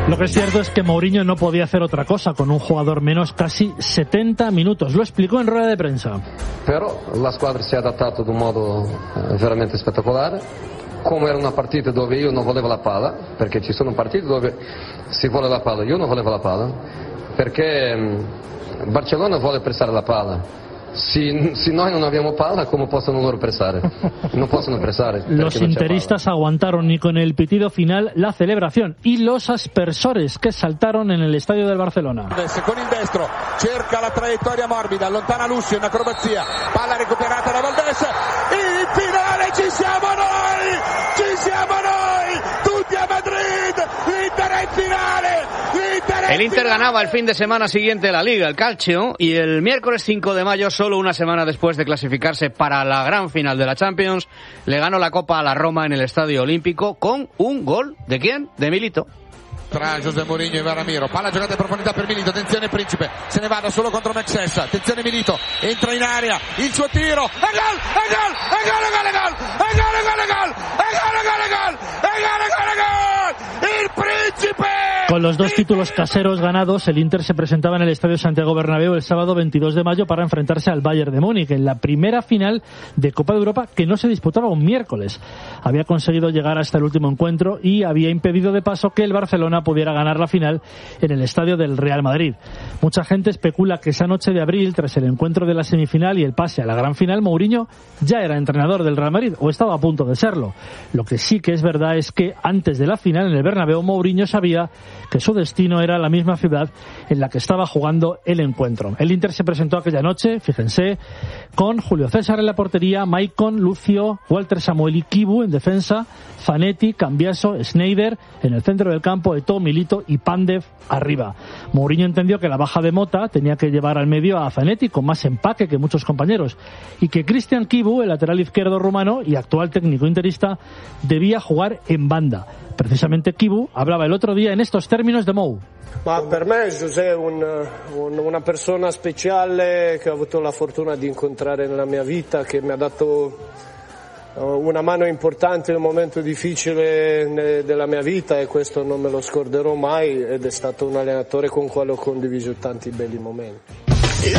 Lo que es cierto es que Mourinho no podía hacer otra cosa con un jugador menos casi 70 minutos. Lo explicó en rueda de prensa. Però la squadra si è adattata in un modo veramente spettacolare. Come era una partita dove io non volevo la palla, perché ci sono partite dove si vuole la palla, io non volevo la palla, perché Barcellona vuole pressare la palla. Si noi non abbiamo palla, ¿cómo possono loro pressare? No possono pressare. Los interistas aguantaron y con el pitido final la celebración y los aspersores que saltaron en el estadio del Barcelona. Con il destro cerca la traiettoria morbida, allontana Lucio in acrobazia, palla recuperata da Valdés, in finale ci siamo noi, tutti a Madrid, l'Inter è in finale. El Inter ganaba el fin de semana siguiente la Liga, el Calcio, y el miércoles 5 de mayo, solo una semana después de clasificarse para la gran final de la Champions, le ganó la Copa a la Roma en el Estadio Olímpico con un gol, ¿de quién? De Milito. Tra José Mourinho e Ramiro, palla giocata in profondità per Milito, attenzione Principe, se ne va da solo contro Mexes, attenzione Milito, entra in area, il suo tiro, e gol! Il Principe! Con los dos títulos caseros ganados, el Inter se presentaba en el Estadio Santiago Bernabéu el sábado 22 de mayo para enfrentarse al Bayern de Múnich en la primera final de Copa de Europa que no se disputaba un miércoles. Había conseguido llegar hasta el último encuentro y había impedido de paso que el Barcelona pudiera ganar la final en el estadio del Real Madrid. Mucha gente especula que esa noche de abril, tras el encuentro de la semifinal y el pase a la gran final, Mourinho ya era entrenador del Real Madrid o estaba a punto de serlo. Lo que sí que es verdad es que antes de la final en el Bernabéu, Mourinho sabía que su destino era la misma ciudad en la que estaba jugando el encuentro. El Inter se presentó aquella noche, fíjense, con Julio César en la portería, Maicon, Lucio, Walter Samuel y Kibu en defensa, Zanetti, Cambiaso, Sneijder en el centro del campo, Eto'o, Milito y Pandev arriba. Mourinho entendió que la baja de Mota tenía que llevar al medio a Zanetti con más empaque que muchos compañeros y que Christian Kibu, el lateral izquierdo rumano y actual técnico interista, debía jugar en banda. Precisamente Kibu hablaba el otro día en estos términos de Mou. Ma per me José è una persona speciale che ho avuto la fortuna di incontrare nella mia vita, che mi ha dato una mano importante in un momento difficile della mia vita e questo non me lo scorderò mai, ed è stato un allenatore con cui ho condiviso tanti belli momenti.